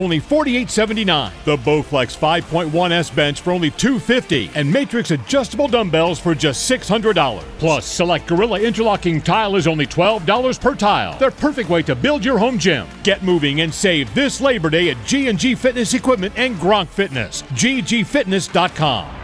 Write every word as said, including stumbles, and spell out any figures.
only forty-eight seventy-nine. The Bowflex five point one S bench for only two hundred fifty dollars, and Matrix adjustable dumbbells for just six hundred dollars. Plus, select Gorilla interlocking tile is only twelve dollars per tile. They're perfect way to build your home gym. Get moving and save this Labor Day at G and G Fitness Equipment and Gronk Fitness. G G Fitness dot com.